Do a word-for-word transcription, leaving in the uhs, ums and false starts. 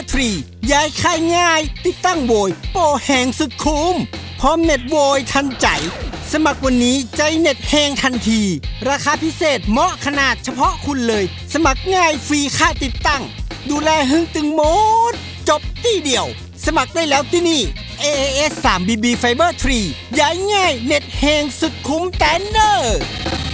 ร์ทรีย้ายค่ายง่ายติดตั้งโวยโปรแหงสุดคุ้มพร้อมเน็ตโวยทันใจสมัครวันนี้ใจเน็ตแหงทันทีราคาพิเศษเหมาะขนาดเฉพาะคุณเลยสมัครง่ายฟรีค่าติดตั้งดูแลหึงตึงหมดจบที่เดียวสมัครได้แล้วที่นี่ เอ เอ เอส ทรี บี บี Fiber ทรีย้ายง่ายเน็ตแหงสุดคุ้มแต่เนอร์